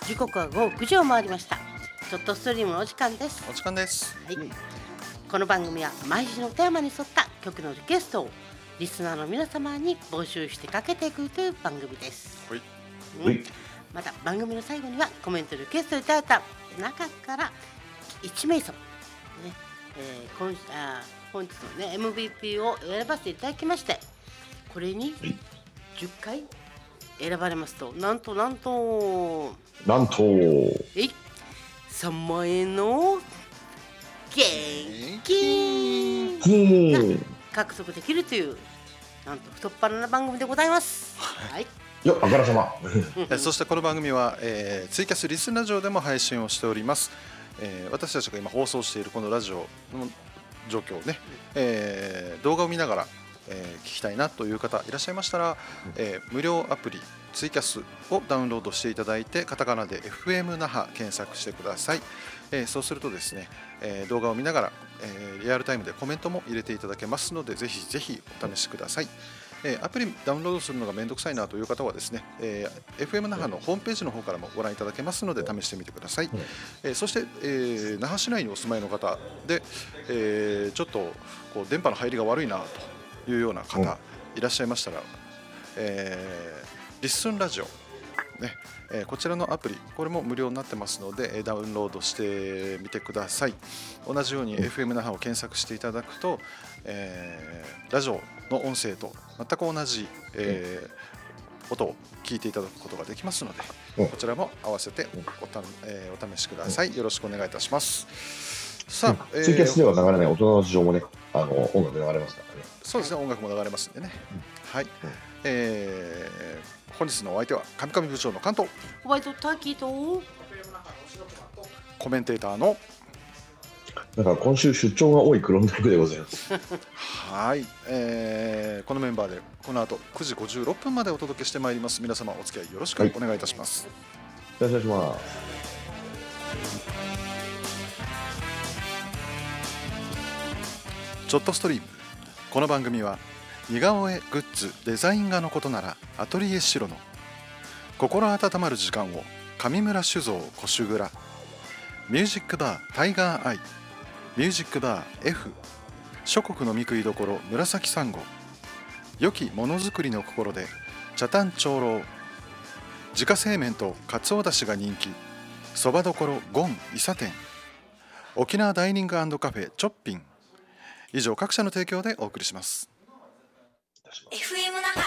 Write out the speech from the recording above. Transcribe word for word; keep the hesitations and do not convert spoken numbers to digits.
時刻は午後くじを回りました。ちょっとストリームのお時間です。 お時間です。 はい、この番組は毎日のテーマに沿った曲のリクエストをリスナーの皆様に募集してかけていくという番組です。 はい。 うん、また番組の最後にはコメントリクエストいただいた中からいちめいさま、ねえー、今あ本日の、ね、エムブイピー を選ばせていただきまして、これにじゅっかい選ばれますと、なんとなんとなんとえさんまんえんの現金が獲得できるという、なんと太っ腹な番組でございます。はい。 よっ、あからさま。 そしてこの番組は、えー、ツイキャスリスンラジオでも配信をしております。えー、私たちが今放送しているこのラジオの状況をね、えー、動画を見ながら、えー、聞きたいなという方いらっしゃいましたら、えー、無料アプリツイキャスをダウンロードしていただいて、カタカナで エフエム 那覇検索してください。えー、そうするとですね、えー、動画を見ながら、えー、リアルタイムでコメントも入れていただけますので、ぜひぜひお試しください。えー、アプリダウンロードするのがめんどくさいなという方はですね、えー、エフエム 那覇のホームページの方からもご覧いただけますので試してみてください。えー、そして、えー、那覇市内にお住まいの方で、えー、ちょっとこう電波の入りが悪いなというような方いらっしゃいましたら、えー、リッスンラジオね、えー、こちらのアプリ、これも無料になってますので、えー、ダウンロードしてみてください。同じように エフエム 那覇を検索していただくと、えー、ラジオの音声と全く同じ、えー、音を聞いていただくことができますので、こちらも合わせて お, た、えー、お試しください。よろしくお願いいたします。さあ、 ツイキャスでは流れない大人の事情もね、あの音楽流れますからね。 そうですね、音楽も流れますんでね。はい、えー、本日のお相手は上上部長の関東、 ホワイトターキーとコメンテーターのだから今週出張が多いクロンダイクでございます。 はい、えー、このメンバーでこの後くじごじゅうろっぷんまでお届けしてまいります。皆様お付き合いよろしくお願いいたします。 はい、よろしくお願いします。 ちょっとストリーム。この番組は似顔絵グッズデザイン画のことならアトリエシロの心温まる時間を上村酒造小酒蔵、ミュージックバータイガーアイ、ミュージックバー F、 諸国の御食いどころ紫サンゴ、良きものづくりの心で茶炭長老、自家製麺とかつおだしが人気そばどころゴン伊佐店、沖縄ダイニング&カフェチョッピン、以上各社の提供でお送りします。 エフエム 那覇